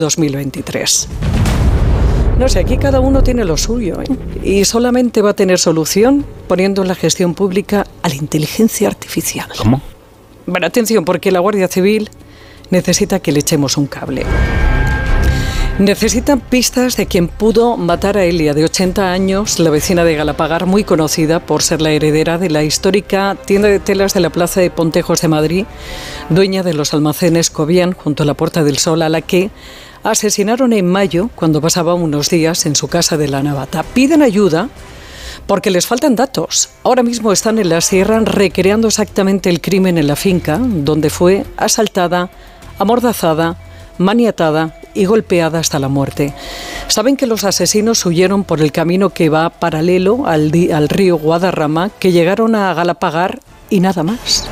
2023. No sé, aquí cada uno tiene lo suyo, y solamente va a tener solución poniendo en la gestión pública a la inteligencia artificial. ¿Cómo? Bueno, atención, porque la Guardia Civil necesita que le echemos un cable. Necesitan pistas de quien pudo matar a Elia, de 80 años, la vecina de Galapagar, muy conocida por ser la heredera de la histórica tienda de telas de la Plaza de Pontejos de Madrid, dueña de los almacenes Cobian, junto a la Puerta del Sol, a la que asesinaron en mayo, cuando pasaba unos días en su casa de La Navata. Piden ayuda porque les faltan datos. Ahora mismo están en la sierra recreando exactamente el crimen en la finca, donde fue asaltada, amordazada, maniatada y golpeada hasta la muerte. Saben que los asesinos huyeron por el camino que va paralelo al río Guadarrama, que llegaron a Galapagar y nada más.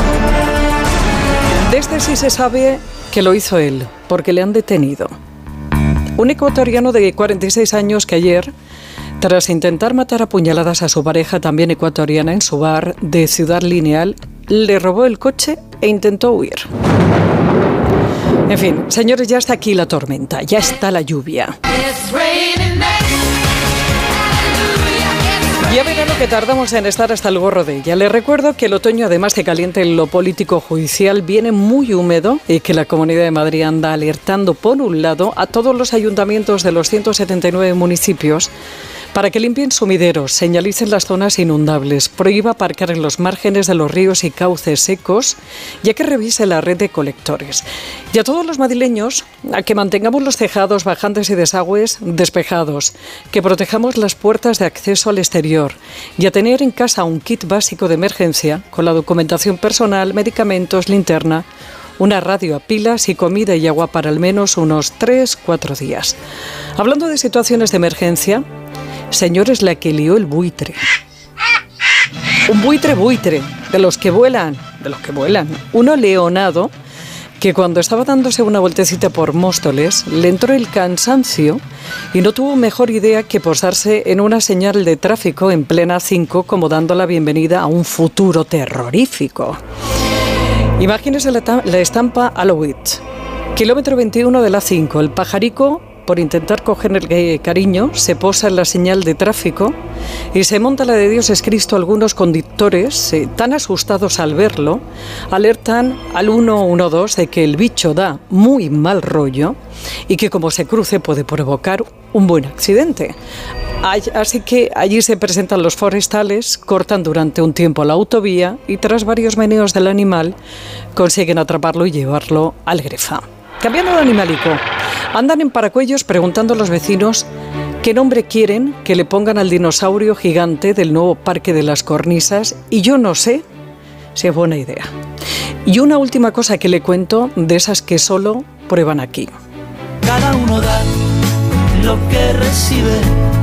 De este sí se sabe que lo hizo él, porque le han detenido. Un ecuatoriano de 46 años que ayer, tras intentar matar a puñaladas a su pareja, también ecuatoriana, en su bar de Ciudad Lineal, le robó el coche e intentó huir. En fin, señores, ya está aquí la tormenta, ya está la lluvia. Ya verán lo que tardamos en estar hasta el gorro de ella. Les recuerdo que el otoño, además de caliente en lo político judicial, viene muy húmedo y que la Comunidad de Madrid anda alertando, por un lado, a todos los ayuntamientos de los 179 municipios para que limpien sumideros, señalicen las zonas inundables, prohíba aparcar en los márgenes de los ríos y cauces secos, ya que revise la red de colectores. Y a todos los madrileños, a que mantengamos los tejados, bajantes y desagües despejados, que protejamos las puertas de acceso al exterior y a tener en casa un kit básico de emergencia con la documentación personal, medicamentos, linterna, una radio a pilas y comida y agua para al menos unos 3-4 días. Hablando de situaciones de emergencia, señores, la que lió el buitre. Un buitre, de los que vuelan. Uno leonado que cuando estaba dándose una vueltecita por Móstoles, le entró el cansancio y no tuvo mejor idea que posarse en una señal de tráfico en plena 5, como dando la bienvenida a un futuro terrorífico. Imagínese la estampa Alouette. Kilómetro 21 de la 5, el pajarico, por intentar coger el cariño, se posa en la señal de tráfico y se monta la de Dios es Cristo. Algunos conductores, tan asustados al verlo, alertan al 112 de que el bicho da muy mal rollo y que como se cruce puede provocar un buen accidente. Así que allí se presentan los forestales, cortan durante un tiempo la autovía y tras varios meneos del animal consiguen atraparlo y llevarlo al Grefa. Cambiando de animalico, andan en Paracuellos preguntando a los vecinos qué nombre quieren que le pongan al dinosaurio gigante del nuevo Parque de las Cornisas, y yo no sé si es buena idea. Y una última cosa que le cuento, de esas que solo prueban aquí. Cada uno da lo que recibe,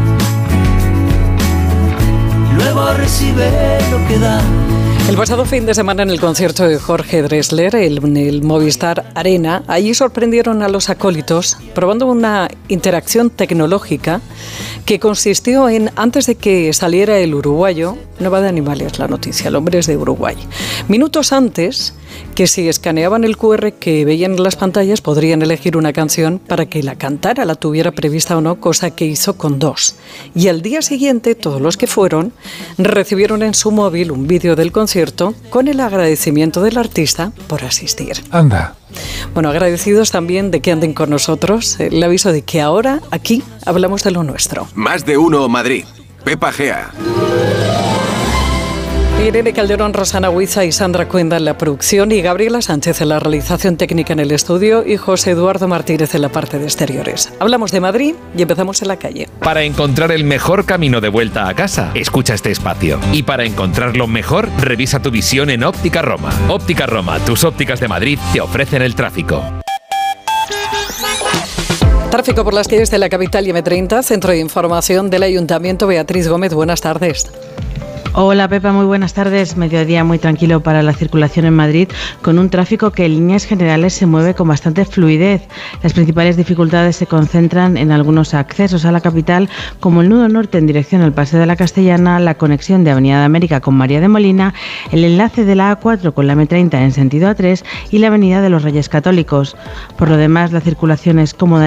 luego recibe lo que da. El pasado fin de semana, en el concierto de Jorge Drexler, en el Movistar Arena, allí sorprendieron a los acólitos probando una interacción tecnológica que consistió en, antes de que saliera el uruguayo, no va de animales la noticia, el hombre es de Uruguay, minutos antes, que si escaneaban el QR que veían en las pantallas podrían elegir una canción para que la cantara, la tuviera prevista o no, cosa que hizo con 2. Y al día siguiente, todos los que fueron recibieron en su móvil un vídeo del concierto con el agradecimiento del artista por asistir. Anda. Bueno, agradecidos también de que anden con nosotros. El aviso de que ahora, aquí, hablamos de lo nuestro. Más de uno Madrid. Pepa Gea. Irene Calderón, Rosana Huiza y Sandra Cuenda en la producción, y Gabriela Sánchez en la realización técnica en el estudio, y José Eduardo Martínez en la parte de exteriores. Hablamos de Madrid y empezamos en la calle. Para encontrar el mejor camino de vuelta a casa, escucha este espacio. Y para encontrarlo mejor, revisa tu visión en Óptica Roma. Óptica Roma, tus ópticas de Madrid, te ofrecen el tráfico. Tráfico por las calles de la capital y M30, Centro de Información del Ayuntamiento. Beatriz Gómez, buenas tardes. Hola Pepa, muy buenas tardes. Mediodía muy tranquilo para la circulación en Madrid, con un tráfico que en líneas generales se mueve con bastante fluidez. Las principales dificultades se concentran en algunos accesos a la capital, como el nudo norte en dirección al Paseo de la Castellana, la conexión de Avenida de América con María de Molina, el enlace de la A4 con la M30 en sentido A3 y la Avenida de los Reyes Católicos. Por lo demás, la circulación es cómoda